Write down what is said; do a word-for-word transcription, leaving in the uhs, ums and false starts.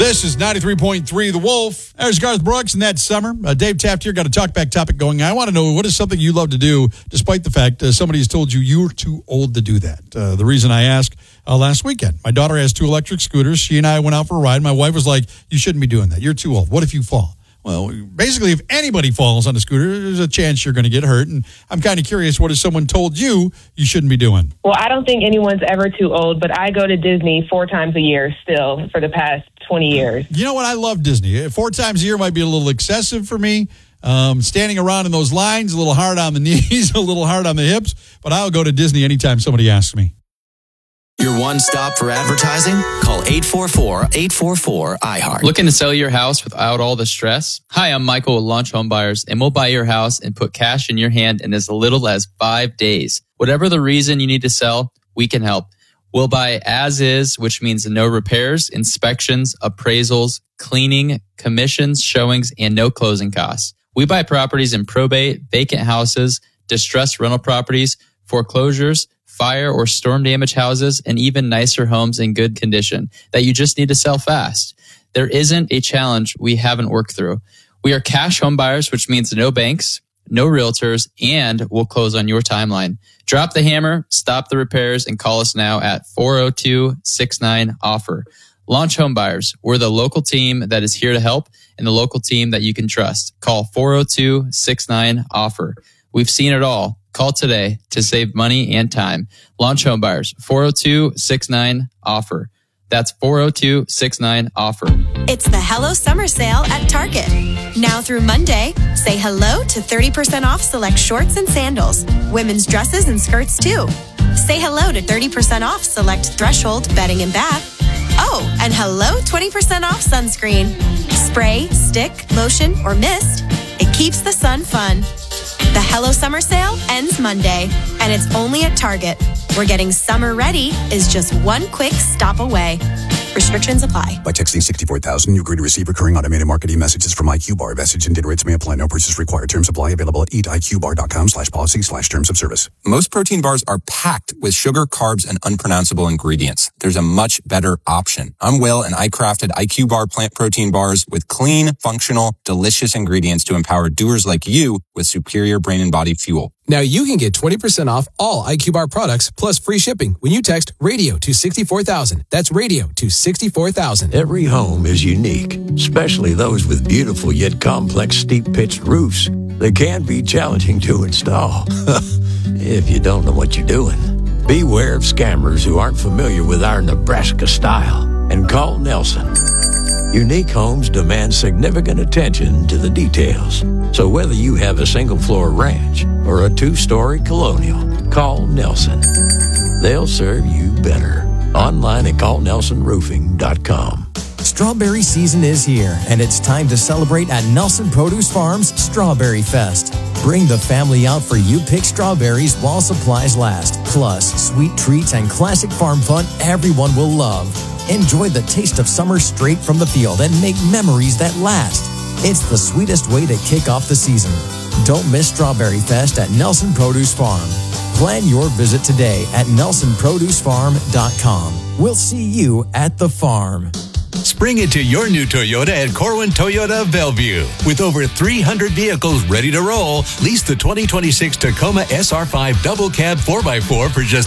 This is ninety-three point three The Wolf. There's Garth Brooks and that summer. Uh, Dave Taft here, got a talkback topic going. I want to know, what is something you love to do despite the fact uh, somebody has told you you're too old to do that? Uh, the reason I ask, uh, last weekend, my daughter has two electric scooters. She and I went out for a ride. My wife was like, you shouldn't be doing that. You're too old. What if you fall? Well, basically, if anybody falls on a scooter, there's a chance you're going to get hurt. And I'm kind of curious, what has someone told you you shouldn't be doing? Well, I don't think anyone's ever too old, but I go to Disney four times a year still for the past twenty years. You know what? I love Disney. Four times a year might be a little excessive for me. Um, standing around in those lines, a little hard on the knees, a little hard on the hips, but I'll go to Disney anytime somebody asks me. Your one stop for advertising? Call eight four four, eight four four, I heart. Looking to sell your house without all the stress? Hi, I'm Michael with Launch Home Buyers, and we'll buy your house and put cash in your hand in as little as five days. Whatever the reason you need to sell, we can help. We'll buy as is, which means no repairs, inspections, appraisals, cleaning, commissions, showings, and no closing costs. We buy properties in probate, vacant houses, distressed rental properties, foreclosures, fire or storm damage houses, and even nicer homes in good condition that you just need to sell fast. There isn't a challenge we haven't worked through. We are cash home buyers, which means no banks, no realtors, and we'll close on your timeline. Drop the hammer, stop the repairs, and call us now at four oh two, six nine, offer. Launch Home Buyers. We're the local team that is here to help and the local team that you can trust. Call four oh two, six nine, offer. We've seen it all. Call today to save money and time. Launch Home Buyers, four oh two, six nine, offer. That's four oh two, six nine, offer. It's the Hello Summer Sale at Target. Now through Monday, say hello to thirty percent off select shorts and sandals. Women's dresses and skirts too. Say hello to thirty percent off select Threshold bedding and bath. Oh, and hello twenty percent off sunscreen. Spray, stick, lotion, or mist. It keeps the sun fun. The Hello Summer Sale ends Monday, and it's only at Target, where getting summer ready is just one quick stop away. Restrictions apply. By texting sixty-four thousand, you agree to receive recurring automated marketing messages from I Q Bar. Message and data rates may apply. No purchase required. Terms apply. Available at eat I Q bar dot com slash policy slash terms of service. Most protein bars are packed with sugar, carbs, and unpronounceable ingredients. There's a much better option. I'm Will, and I crafted I Q Bar plant protein bars with clean, functional, delicious ingredients to empower doers like you with superior brain and body fuel. Now you can get twenty percent off all I Q Bar products plus free shipping when you text radio to sixty-four thousand. That's radio to sixty-four thousand. Every home is unique, especially those with beautiful yet complex steep-pitched roofs. They can be challenging to install if you don't know what you're doing. Beware of scammers who aren't familiar with our Nebraska style and call Nelson. Unique homes demand significant attention to the details. So whether you have a single-floor ranch or a two-story colonial, call Nelson. They'll serve you better. Online at call nelson roofing dot com. Strawberry season is here, and it's time to celebrate at Nelson Produce Farms Strawberry Fest. Bring the family out for You Pick Strawberries while supplies last. Plus, sweet treats and classic farm fun everyone will love. Enjoy the taste of summer straight from the field and make memories that last. It's the sweetest way to kick off the season. Don't miss Strawberry Fest at Nelson Produce Farm. Plan your visit today at nelson produce farm dot com. We'll see you at the farm. Spring into your new Toyota at Corwin Toyota Bellevue. With over three hundred vehicles ready to roll, lease the twenty twenty-six Tacoma S R five Double Cab four by four for just